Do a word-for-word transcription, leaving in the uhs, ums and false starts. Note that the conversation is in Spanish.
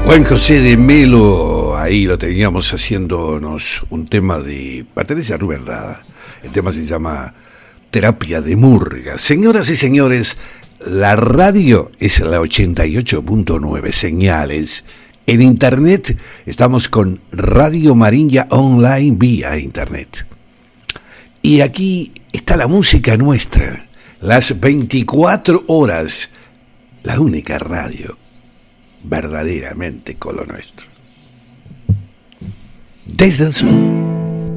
Juan José de Melo, ahí lo teníamos haciéndonos un tema de pertenece a Rubén Rada. El tema se llama Terapia de Murga. Señoras y señores, la radio es la ochenta y ocho punto nueve señales. En internet estamos con Radio Marinha Online vía internet. Y aquí está la música nuestra, las veinticuatro horas, la única radio verdaderamente con lo nuestro. Desde el sur.